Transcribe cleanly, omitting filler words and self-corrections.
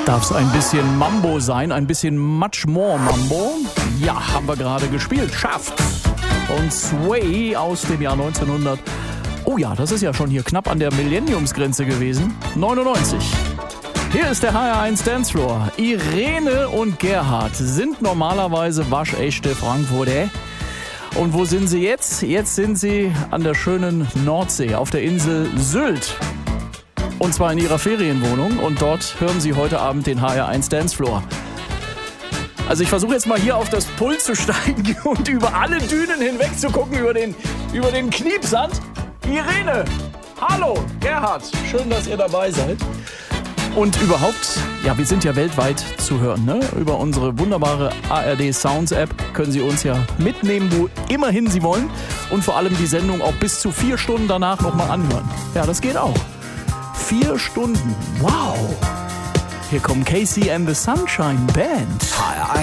Darf es ein bisschen Mambo sein, ein bisschen much more Mambo? Ja, haben wir gerade gespielt. Schafft. Und Sway aus dem Jahr 1900. Oh ja, das ist ja schon hier knapp an der Millenniumsgrenze gewesen. 99. Hier ist der HR1 Dancefloor. Irene und Gerhard sind normalerweise waschechte Frankfurter. Und wo sind sie jetzt? Jetzt sind sie an der schönen Nordsee auf der Insel Sylt. Und zwar in ihrer Ferienwohnung. Und dort hören sie heute Abend den HR1 Dancefloor. Also ich versuche jetzt mal hier auf das Pult zu steigen und über alle Dünen hinweg zu gucken, über den Kniepsand. Irene, hallo, Gerhard, schön, dass ihr dabei seid. Und überhaupt, ja, wir sind ja weltweit zu hören, ne? Über unsere wunderbare ARD Sounds App können Sie uns ja mitnehmen, wo immerhin Sie wollen. Und vor allem die Sendung auch bis zu 4 Stunden danach nochmal anhören. Ja, das geht auch. 4 Stunden, wow. Hier kommen Casey and the Sunshine Band.